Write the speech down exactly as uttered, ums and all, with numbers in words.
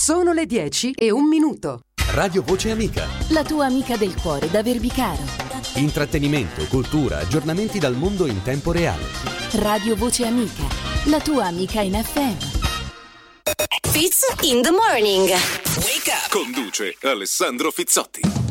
Sono le dieci e un minuto. Radio Voce Amica. La tua amica del cuore da Verbicaro. Intrattenimento, cultura, aggiornamenti dal mondo in tempo reale. Radio Voce Amica. La tua amica in F M. Fizz in the morning. Wake up. Conduce Alessandro Fizzotti.